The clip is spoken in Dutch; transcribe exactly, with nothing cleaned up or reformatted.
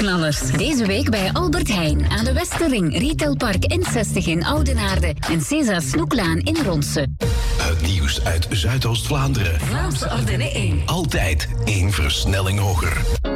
Weekknallers. Deze week bij Albert Heijn aan de Westerring, Retailpark N zestig in Oudenaarde en César Snoeklaan in Ronsen. Het nieuws uit Zuidoost-Vlaanderen. Vlaamse Ardennen één. Altijd één versnelling hoger.